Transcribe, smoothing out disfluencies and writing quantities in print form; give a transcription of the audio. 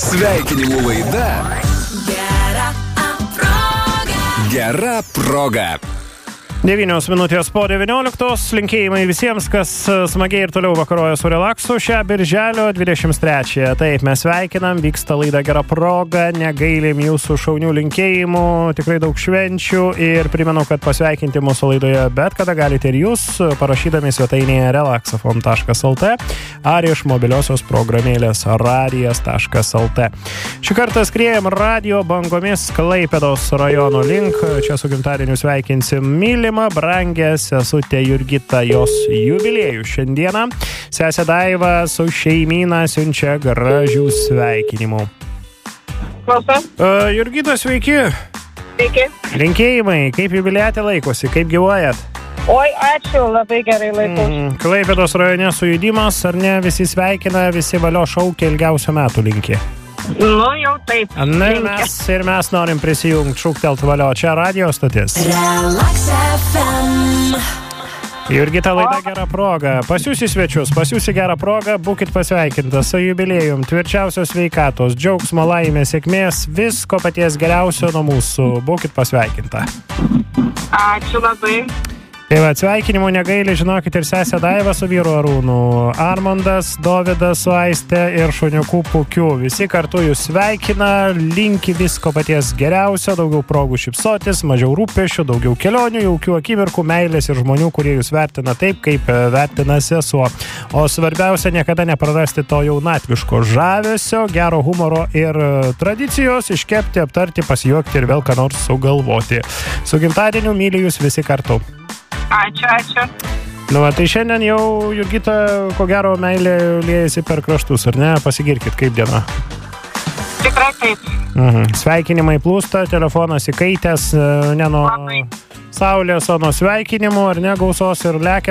Sveikinimų laida Gera proga. 9 minutės po 19. Linkėjimai visiems, kas smagiai ir toliau vakaroja su relaksu šią birželio 23. Taip, mes sveikinam, vyksta laida Gera proga, negailim jūsų šaunių linkėjimų, tikrai daug švenčių ir primenu, kad pasveikinti mūsų laidoje bet kada galite ir jūs, parašydami svetainėje relaxafon.lt ar iš mobiliosios programėlės radijas.lt. Šį kartą skriejam radio bangomis Klaipėdos rajono link, čia su gimtadieniu sveikinsim mylimą, brangę sesutę Jurgitą, jos jubiliejų šiandieną. Sesė Daiva su šeimyna siunčia gražių sveikinimų. Klausom. Jurgita, sveiki. Sveiki. Linkėjimai, kaip jubiliatė laikosi, kaip gyvuojat? Oi, ačiū, labai gerai laikausi. Klaipėdos rajone sujudimas, ar ne, visi sveikina, visi valio šaukia, ilgiausių metų linki. Nu, jau taip. Na, mes norim prisijungti, šūktelt valio. Čia radio stotis. Relax FM. Jurgita, laida Gera proga. Pas jūs į svečius, pas jūs į Gerą progą, būkit pasveikintas su jubiliejum, tvirčiausios sveikatos, džiaugsmo, laimės, sėkmės, visko paties geriausio nuo mūsų. Būkit pasveikinta. Ačiū labai. Tai va, sveikinimų negaili, žinokit, ir sesė Daiva su vyru Arūnu, Armandas, Dovydas su Aiste ir šuniuku Pukiu. Visi kartu jūs sveikina, linki visko paties geriausio, daugiau progų šypsotis, mažiau rūpesčių, daugiau kelionių, jaukių akimirkų, meilės ir žmonių, kurie jūs vertina taip, kaip vertina sesuo. O svarbiausia, niekada neprarasti to jaunatviško žavesio, gero humoro ir tradicijos, iškepti, aptarti, pasijuokti ir vėl ką nors sugalvoti. Su gimtadieniu myli jūs visi kartu. Ačiū. Nu, tai šiandien jau, Jurgita, ko gero meilė liejasi per kraštus, ar ne? Pasigirkit, kaip diena? Tikrai taip. Sveikinimai plūsta, telefonas įkaitęs, ne nuo saulės, o nuo sveikinimų, ar ne, gausos ir lekia.